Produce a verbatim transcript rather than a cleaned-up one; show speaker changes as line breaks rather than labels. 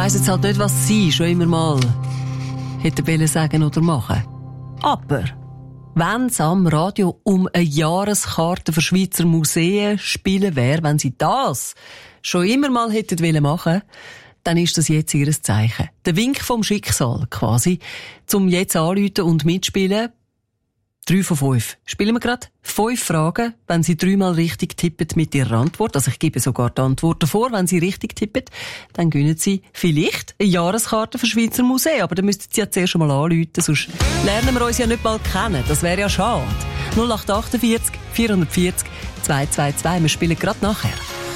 weiss jetzt halt nicht, was Sie schon immer mal hätten wollen sagen oder machen. Aber wenn es am Radio um eine Jahreskarte für Schweizer Museen spielen wäre, wenn Sie das schon immer mal hätten wollen machen, dann ist das jetzt Ihr Zeichen. Der Wink vom Schicksal quasi, zum jetzt anrufen und mitspielen. Drei von fünf. Spielen wir gerade fünf Fragen, wenn Sie dreimal richtig tippen mit Ihrer Antwort. Also ich gebe sogar die Antworten vor. Wenn Sie richtig tippen, dann gewinnen Sie vielleicht eine Jahreskarte für Schweizer Museen. Aber dann müssten Sie ja zuerst einmal anrufen, sonst lernen wir uns ja nicht mal kennen. Das wäre ja schade. null acht acht vier, vier vier null, zwei zwei zwei. Wir spielen gerade nachher.